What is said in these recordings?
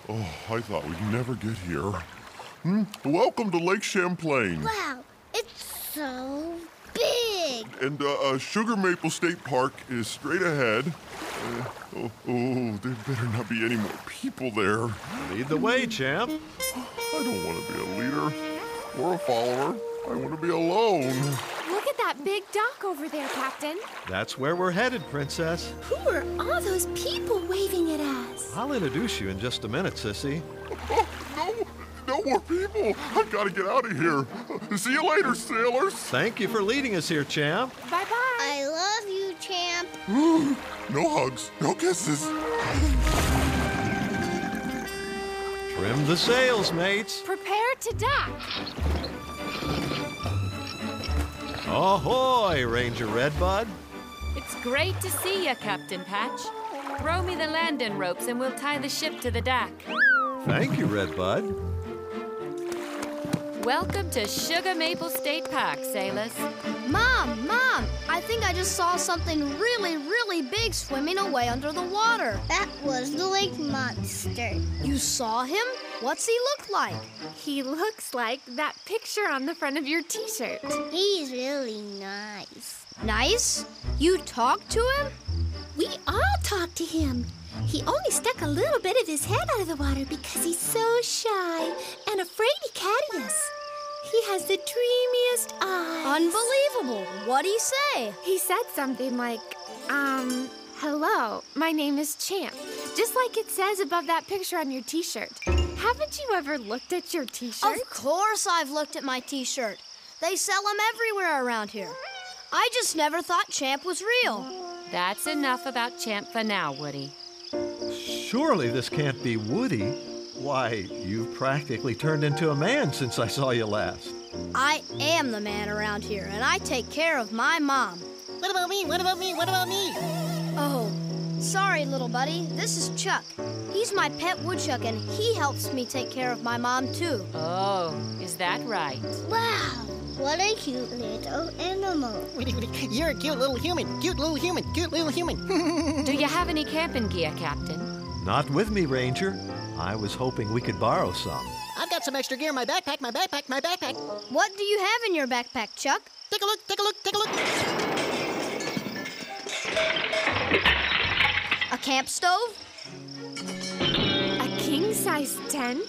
Oh, I thought we'd never get here. Welcome to Lake Champlain. Wow, it's so big. And Sugar Maple State Park is straight ahead. There better not be any more people there. Lead the way, champ. I don't want to be a leader or a follower. I want to be alone. Look at that big dock over there, Captain. That's where we're headed, Princess. Who are all those people waving at us? I'll introduce you in just a minute, Sissy. No more people. I've got to get out of here. See you later, sailors. Thank you for leading us here, champ. Bye-bye. I love you, champ. No hugs, no kisses. Trim the sails, mates. Prepare to dock. Ahoy, Ranger Redbud. It's great to see you, Captain Patch. Throw me the landing ropes and we'll tie the ship to the dock. Thank you, Redbud. Welcome to Sugar Maple State Park, sailors. Mom, I think I just saw something really, really big swimming away under the water. That was the lake monster. You saw him? What's he look like? He looks like that picture on the front of your t-shirt. He's really nice. Nice? You talked to him? We all talked to him. He only stuck a little bit of his head out of the water because he's so shy and afraid to catch us. He has the dreamiest eyes. Unbelievable. What'd he say? He said something like, hello, my name is Champ. Just like it says above that picture on your t-shirt. Haven't you ever looked at your t-shirt? Of course I've looked at my t-shirt. They sell them everywhere around here. I just never thought Champ was real. That's enough about Champ for now, Woody. Surely this can't be Woody. Why, you've practically turned into a man since I saw you last. I am the man around here, and I take care of my mom. What about me? What about me? What about me? Oh, sorry, little buddy. This is Chuck. He's my pet woodchuck, and he helps me take care of my mom, too. Oh, is that right? Wow, what a cute little animal. You're a cute little human. Cute little human. Cute little human. Do you have any camping gear, Captain? Not with me, Ranger. I was hoping we could borrow some. I've got some extra gear in my backpack, my backpack, my backpack. What do you have in your backpack, Chuck? Take a look, take a look, take a look. A camp stove? A king-size tent?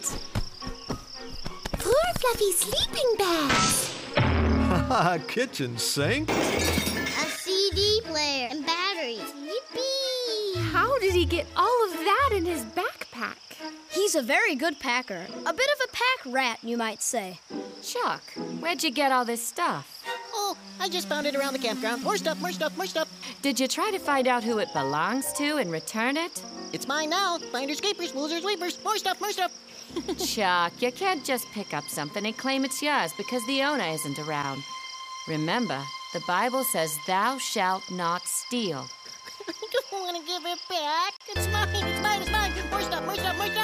4 fluffy sleeping bags. Haha, kitchen sink? A CD player and batteries. Yippee! How did he get all of that in his backpack? He's a very good packer. A bit of a pack rat, you might say. Chuck, where'd you get all this stuff? Oh, I just found it around the campground. More stuff, more stuff, more stuff. Did you try to find out who it belongs to and return it? It's mine now. Finders, keepers, losers, weepers. More stuff, more stuff. Chuck, you can't just pick up something and claim it's yours because the owner isn't around. Remember, the Bible says thou shalt not steal. I don't want to give it back. It's mine, it's mine, it's mine. More stuff, more stuff, more stuff.